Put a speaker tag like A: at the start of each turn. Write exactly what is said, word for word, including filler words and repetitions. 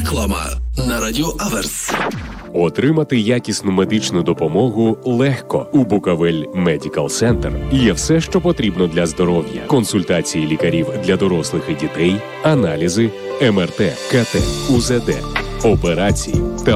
A: Реклама на Радіо Аверс.
B: Отримати якісну медичну допомогу легко. У Буковель Медикал Центр є все, що потрібно для здоров'я. Консультації лікарів для дорослих і дітей, аналізи, ем ер те, ка те, у зет де, операції та